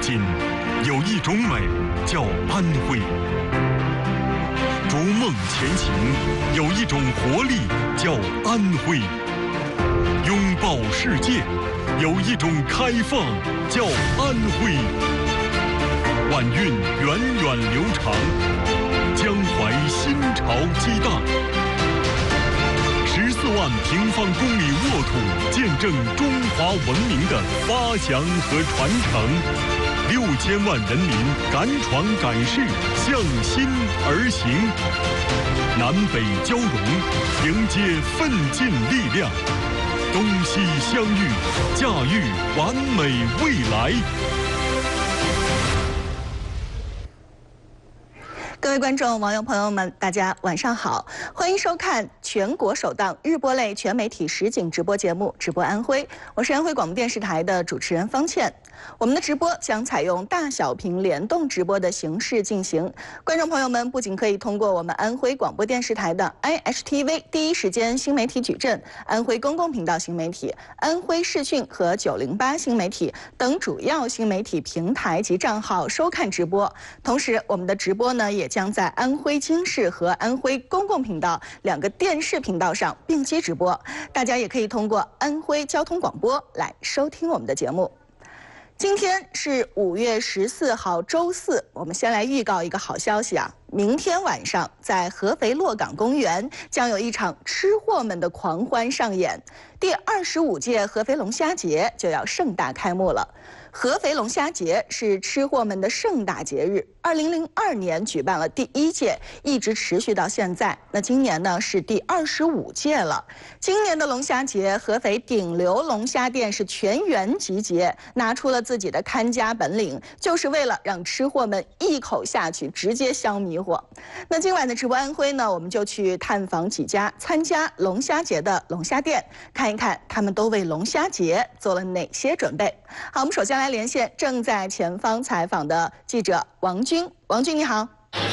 品，有一种美叫安徽；逐梦前行，有一种活力叫安徽；拥抱世界，有一种开放叫安徽。晚运源远流长，江淮新潮激荡。14万平方公里沃土，见证中华文明的发祥和传承。6000万人民敢闯敢试，向心而行。南北交融，迎接奋进力量。东西相遇，驾驭完美未来。 各位观众、网友朋友们，大家晚上好，欢迎收看全国首档日播类全媒体实景直播节目《直播安徽》，我是安徽广播电视台的主持人方倩。我们的直播将采用大小屏联动直播的形式进行，观众朋友们不仅可以通过我们安徽广播电视台的 IHTV 第一时间新媒体矩阵、安徽公共频道新媒体、安徽视讯和908新媒体等主要新媒体平台及账号收看直播。同时，我们的直播呢也将在安徽经视和安徽公共频道2个电视频道上并机直播，大家也可以通过安徽交通广播来收听我们的节目。今天是5月14号周四，我们先来预告一个好消息啊！明天晚上在合肥洛港公园将有一场吃货们的狂欢上演，第25届合肥龙虾节就要盛大开幕了。合肥龙虾节是吃货们的盛大节日，2002年举办了第1届，一直持续到现在。那今年呢是第25届了。今年的龙虾节，合肥顶流龙虾店是全员集结，拿出了自己的看家本领，就是为了让吃货们一口下去直接香迷惑。那今晚的直播安徽呢，我们就去探访几家参加龙虾节的龙虾店，看一看他们都为龙虾节做了哪些准备。好，我们首先来连线正在前方采访的记者王军。王军你好。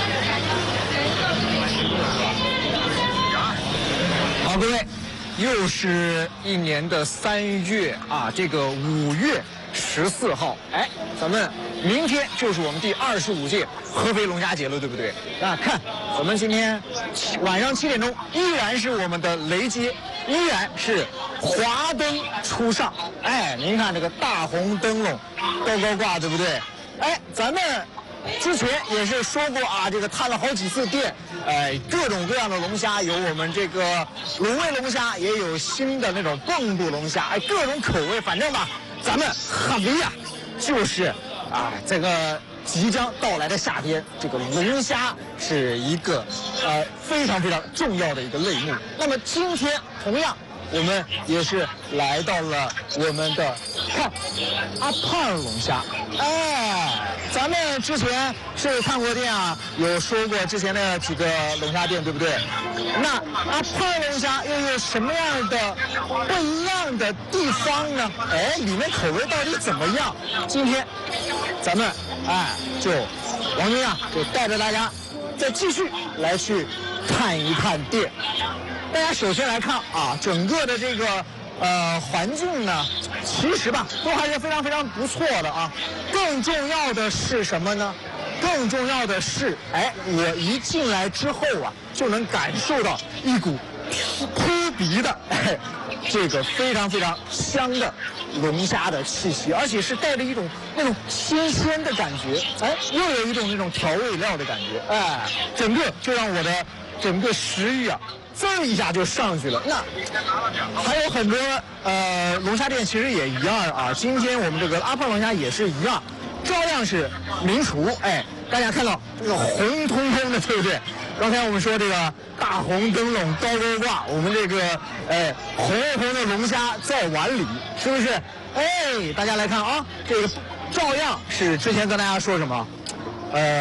好，各位，又是一年的3月啊，这个5月14号，哎，咱们明天就是我们第25届合肥龙虾节了，对不对？啊，看，咱们今天晚上7点钟依然是我们的雷街，依然是华灯初上。哎，您看这个大红灯笼高高挂，对不对？哎，咱们之前也是说过啊，这个探了好几次店，各种各样的龙虾，有我们这个卤味龙虾，也有新的那种蹦肚龙虾，哎，各种口味，反正吧，咱们合肥呀，就是啊，这个即将到来的夏天，这个龙虾是一个非常非常重要的一个类目。那么今天同样，我们也是来到了我们的看阿胖龙虾。哎，咱们之前是看过店啊，有说过之前的几个龙虾店，对不对？那阿胖龙虾又有什么样的不一样的地方呢？哎，里面口味到底怎么样？今天咱们就王军啊，就带着大家再继续来去看一看店。大家首先来看啊，整个的这个环境呢，其实吧都还是非常非常不错的啊。更重要的是什么呢？更重要的是，哎，我一进来之后啊，就能感受到一股扑鼻的这个非常非常香的龙虾的气息，而且是带着一种那种鲜鲜的感觉，哎，又有一种那种调味料的感觉，哎，整个就让我的整个食欲啊噌一下就上去了。那还有很多龙虾店其实也一样啊，今天我们这个阿胖龙虾也是一样，照样是名厨，哎，大家看到这个红彤彤的，对不对？刚才我们说这个大红灯笼高高挂，我们这个红红的龙虾在碗里，是不是？哎，大家来看啊，这个照样是之前跟大家说什么，